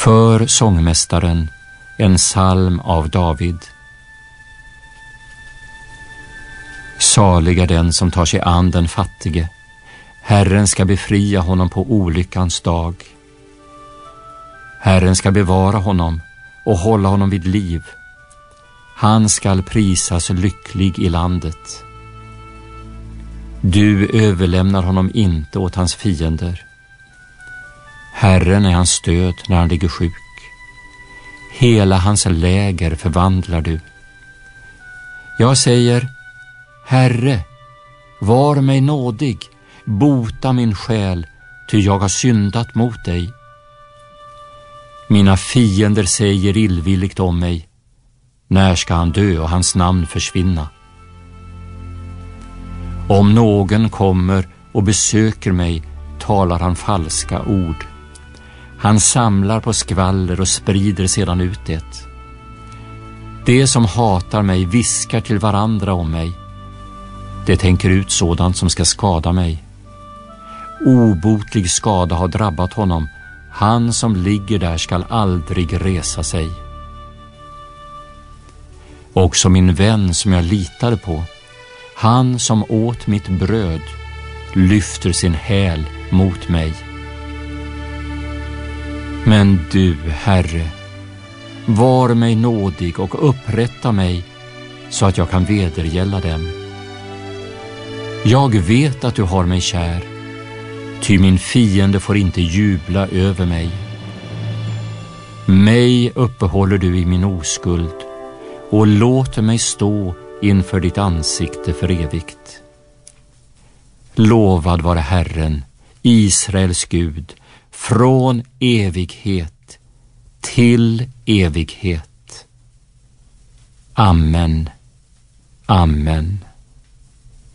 För sångmästaren, en psalm av David. Salig är den som tar sig an den fattige. Herren ska befria honom på olyckans dag. Herren ska bevara honom och hålla honom vid liv. Han skall prisas lycklig i landet. Du överlämnar honom inte åt hans fiender. Herren är hans stöd när han ligger sjuk. Hela hans läger förvandlar du. Jag säger, Herre, var mig nådig, bota min själ, ty jag har syndat mot dig. Mina fiender säger illvilligt om mig, när ska han dö och hans namn försvinna? Om någon kommer och besöker mig talar han falska ord. Han samlar på skvaller och sprider sedan ut det. De som hatar mig viskar till varandra om mig. De tänker ut sådant som ska skada mig. Obotlig skada har drabbat honom. Han som ligger där skall aldrig resa sig. Också min vän som jag litade på, han som åt mitt bröd, lyfter sin häl mot mig. Men du, Herre, var mig nådig och upprätta mig så att jag kan vedergälla dem. Jag vet att du har mig kär, ty min fiende får inte jubla över mig. Mig uppehåller du i min oskuld och låter mig stå inför ditt ansikte för evigt. Lovad vare Herren, Israels Gud, från evighet till evighet. Amen. Amen.